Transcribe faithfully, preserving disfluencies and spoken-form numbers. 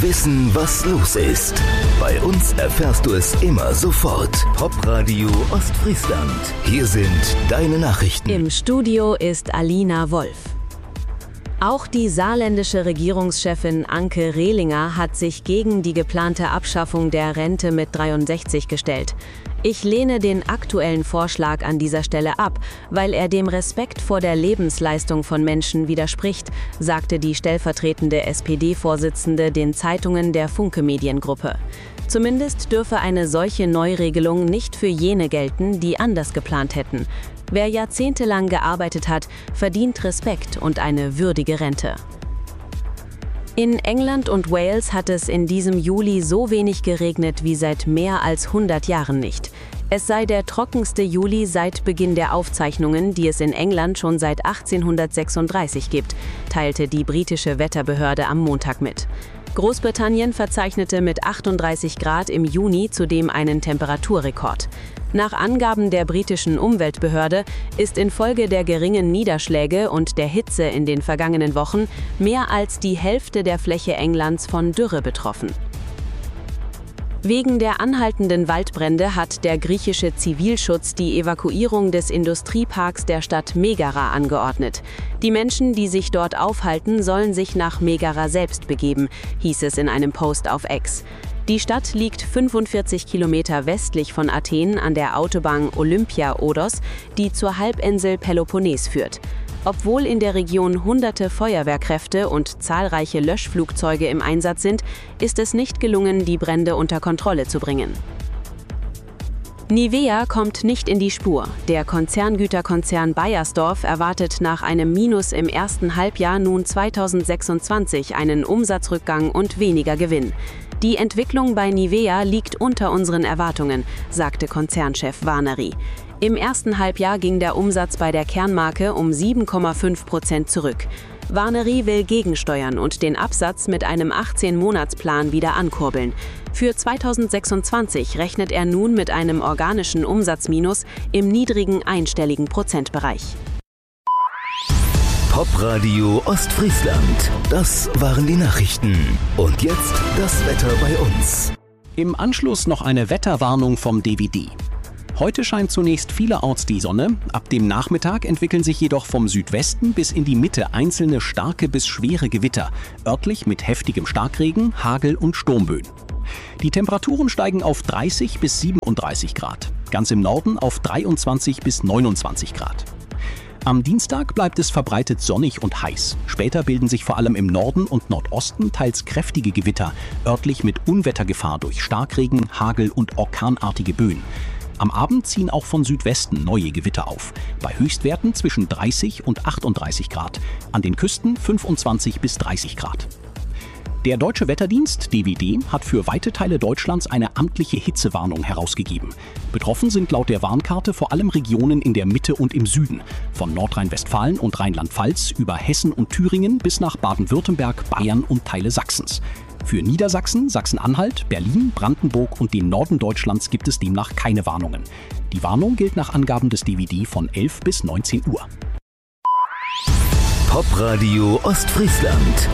wissen, was los ist. Bei uns erfährst du es immer sofort. Popradio Ostfriesland. Hier sind deine Nachrichten. Im Studio ist Alina Wolf. Auch die saarländische Regierungschefin Anke Rehlinger hat sich gegen die geplante Abschaffung der Rente mit dreiundsechzig gestellt. Ich lehne den aktuellen Vorschlag an dieser Stelle ab, weil er dem Respekt vor der Lebensleistung von Menschen widerspricht, sagte die stellvertretende S P D-Vorsitzende den Zeitungen der Funke Mediengruppe. Zumindest dürfe eine solche Neuregelung nicht für jene gelten, die anders geplant hätten. Wer jahrzehntelang gearbeitet hat, verdient Respekt und eine würdige Rente. In England und Wales hat es in diesem Juli so wenig geregnet wie seit mehr als hundert Jahren nicht. Es sei der trockenste Juli seit Beginn der Aufzeichnungen, die es in England schon seit achtzehnhundertsechsunddreißig gibt, teilte die britische Wetterbehörde am Montag mit. Großbritannien verzeichnete mit achtunddreißig Grad im Juni zudem einen Temperaturrekord. Nach Angaben der britischen Umweltbehörde ist infolge der geringen Niederschläge und der Hitze in den vergangenen Wochen mehr als die Hälfte der Fläche Englands von Dürre betroffen. Wegen der anhaltenden Waldbrände hat der griechische Zivilschutz die Evakuierung des Industrieparks der Stadt Megara angeordnet. Die Menschen, die sich dort aufhalten, sollen sich nach Megara selbst begeben, hieß es in einem Post auf X. Die Stadt liegt fünfundvierzig Kilometer westlich von Athen an der Autobahn Olympia-Odos, die zur Halbinsel Peloponnes führt. Obwohl in der Region hunderte Feuerwehrkräfte und zahlreiche Löschflugzeuge im Einsatz sind, ist es nicht gelungen, die Brände unter Kontrolle zu bringen. Nivea kommt nicht in die Spur. Der Konzerngüterkonzern Beiersdorf erwartet nach einem Minus im ersten Halbjahr nun zweitausendsechsundzwanzig einen Umsatzrückgang und weniger Gewinn. Die Entwicklung bei Nivea liegt unter unseren Erwartungen, sagte Konzernchef Warnery. Im ersten Halbjahr ging der Umsatz bei der Kernmarke um sieben Komma fünf Prozent zurück. Warnery will gegensteuern und den Absatz mit einem achtzehn-Monats-Plan wieder ankurbeln. Für zweitausendsechsundzwanzig rechnet er nun mit einem organischen Umsatzminus im niedrigen einstelligen Prozentbereich. Popradio Ostfriesland. Das waren die Nachrichten. Und jetzt das Wetter bei uns. Im Anschluss noch eine Wetterwarnung vom D W D. Heute scheint zunächst vielerorts die Sonne, ab dem Nachmittag entwickeln sich jedoch vom Südwesten bis in die Mitte einzelne starke bis schwere Gewitter, örtlich mit heftigem Starkregen, Hagel und Sturmböen. Die Temperaturen steigen auf dreißig bis siebenunddreißig Grad, ganz im Norden auf dreiundzwanzig bis neunundzwanzig Grad. Am Dienstag bleibt es verbreitet sonnig und heiß. Später bilden sich vor allem im Norden und Nordosten teils kräftige Gewitter, örtlich mit Unwettergefahr durch Starkregen, Hagel und orkanartige Böen. Am Abend ziehen auch von Südwesten neue Gewitter auf, bei Höchstwerten zwischen dreißig und achtunddreißig Grad, an den Küsten fünfundzwanzig bis dreißig Grad. Der Deutsche Wetterdienst D W D hat für weite Teile Deutschlands eine amtliche Hitzewarnung herausgegeben. Betroffen sind laut der Warnkarte vor allem Regionen in der Mitte und im Süden, von Nordrhein-Westfalen und Rheinland-Pfalz über Hessen und Thüringen bis nach Baden-Württemberg, Bayern und Teile Sachsens. Für Niedersachsen, Sachsen-Anhalt, Berlin, Brandenburg und den Norden Deutschlands gibt es demnach keine Warnungen. Die Warnung gilt nach Angaben des D W D von elf bis neunzehn Uhr. Popradio Ostfriesland.